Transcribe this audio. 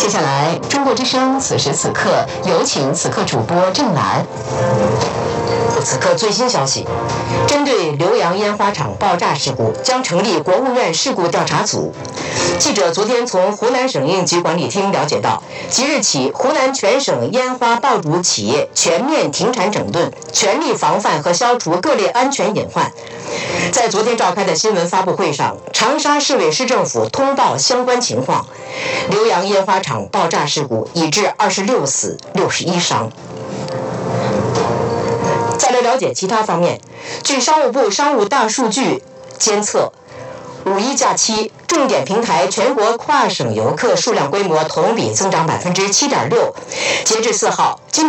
接下来，中国之声此时此刻有请此刻主播郑兰。 此刻最新消息，针对浏阳烟花厂爆炸事故，将成立国务院事故调查组。记者昨天从湖南省应急管理厅了解到，即日起，湖南全省烟花爆竹企业全面停产整顿，全力防范和消除各类安全隐患。在昨天召开的新闻发布会上，长沙市委市政府通报相关情况，浏阳烟花厂爆炸事故已致26死61伤。再来了解其他方面，据商务部商务大数据监测，5·1假期重点平台全国跨省游客数量规模同比增长7.6%，截至4号。